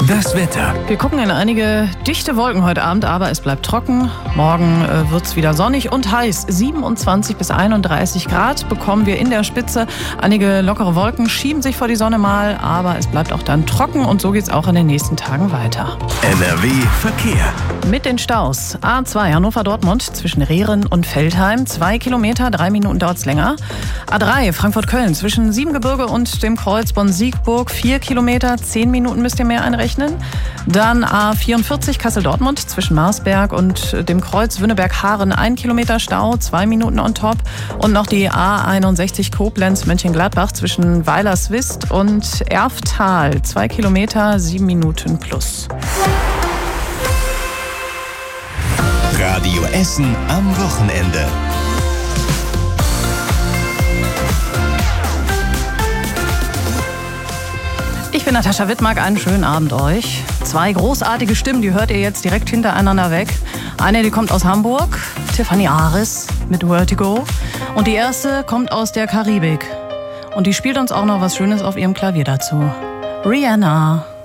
Das Wetter. Wir gucken in einige dichte Wolken heute Abend, aber es bleibt trocken. Morgen wird's wieder sonnig und heiß. 27 bis 31 Grad bekommen wir in der Spitze. Einige lockere Wolken schieben sich vor die Sonne mal, aber es bleibt auch dann trocken und so geht's auch in den nächsten Tagen weiter. NRW Verkehr. Mit den Staus. A2 Hannover-Dortmund zwischen Rehren und Veltheim. 2 Kilometer, 3 Minuten dauert's länger. A3 Frankfurt-Köln zwischen Siebengebirge und dem Kreuz Bonn-Siegburg. 4 Kilometer, 10 Minuten müsst ihr mehr einrechnen. Dann A44 Kassel-Dortmund zwischen Marsberg und dem Kreuz Wünnenberg-Haaren. 1 Kilometer Stau, 2 Minuten on top. Und noch die A61 Koblenz-Mönchengladbach zwischen Weilerswist und Erftal. 2 Kilometer, 7 Minuten plus. Radio Essen am Wochenende. Ich bin Natascha Wittmark, einen schönen Abend euch. 2 großartige Stimmen, die hört ihr jetzt direkt hintereinander weg. Eine, die kommt aus Hamburg, Tiffany Aris mit Vertigo. Und die erste kommt aus der Karibik. Und die spielt uns auch noch was Schönes auf ihrem Klavier dazu. Rihanna.